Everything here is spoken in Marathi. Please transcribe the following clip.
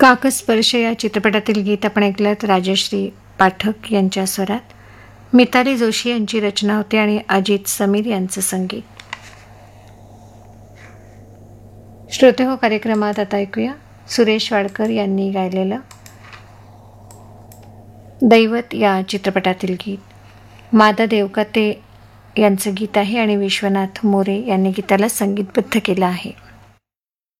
काकस्पर्श या चित्रपटातील गीत आपण ऐकलं राजश्री पाठक यांच्या स्वरात. मिताली जोशी यांची रचना होती आणि अजित समीर यांचं संगीत. श्रोते हो, कार्यक्रमात आता ऐकूया सुरेश वाडकर यांनी गायलेलं दैवत या चित्रपटातील गीत. मादा देवकाते यांचं गीत आहे आणि विश्वनाथ मोरे यांनी गीताला संगीतबद्ध केलं आहे.